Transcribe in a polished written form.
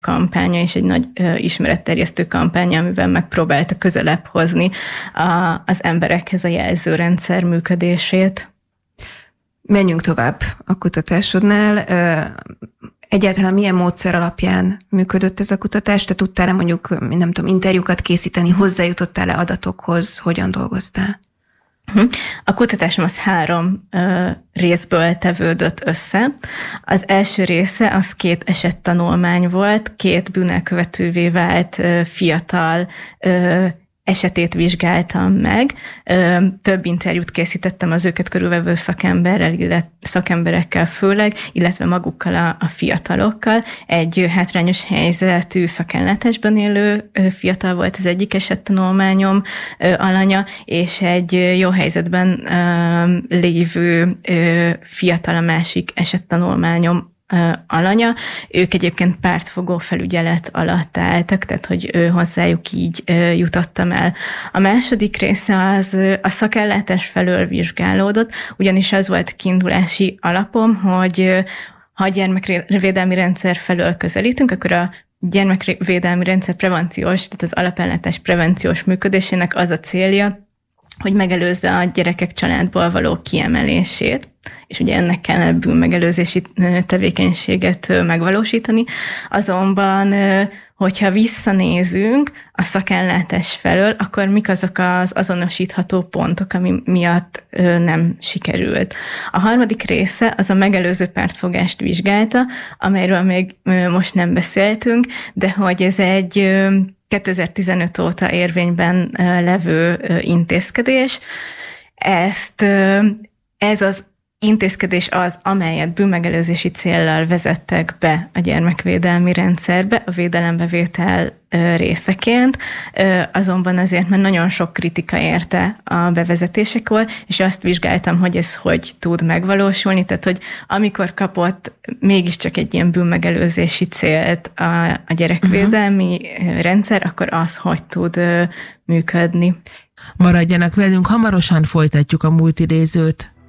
kampánya és egy nagy ismeretterjesztő kampánya, amivel megpróbálta közelebb hozni az emberekhez a jelzőrendszer működését. Menjünk tovább a kutatásodnál. Egyáltalán milyen módszer alapján működött ez a kutatás? Te tudtál-e mondjuk, nem tudom, interjúkat készíteni, hozzájutottál-e adatokhoz, hogyan dolgoztál? A kutatásom az 3 részből tevődött össze. Az első része az 2 esettanulmány volt, 2 bűnelkövetővé vált fiatal esetét vizsgáltam meg. Több interjút készítettem az őket körülvevő szakemberekkel főleg, illetve magukkal a fiatalokkal. Egy hátrányos helyzetű szakellátásban élő fiatal volt az egyik esettanulmányom alanya, és egy jó helyzetben lévő fiatal a másik esettanulmányom alanya. Ők egyébként pártfogó felügyelet alatt álltak, tehát hogy hozzájuk így jutottam el. A második része az a szakellátás felől vizsgálódott, ugyanis az volt kiindulási alapom, hogy ha a gyermekvédelmi rendszer felől közelítünk, akkor a gyermekvédelmi rendszer prevenciós, tehát az alapellátás prevenciós működésének az a célja, hogy megelőzze a gyerekek családból való kiemelését, és ugye ennek kellene bűnmegelőzési tevékenységet megvalósítani. Azonban, hogyha visszanézünk a szakellátás felől, akkor mik azok az azonosítható pontok, ami miatt nem sikerült. A harmadik része az a megelőző pártfogást vizsgálta, amelyről még most nem beszéltünk, de hogy ez egy 2015 óta érvényben levő intézkedés. Ez az intézkedés az, amelyet bűnmegelőzési céllal vezettek be a gyermekvédelmi rendszerbe, a védelembevétel részeként, azonban azért már nagyon sok kritika érte a bevezetésekor, és azt vizsgáltam, hogy ez hogy tud megvalósulni, tehát hogy amikor kapott mégiscsak egy ilyen bűnmegelőzési célt a gyerekvédelmi rendszer, akkor az hogy tud működni. Maradjanak velünk, hamarosan folytatjuk a múltidézőt.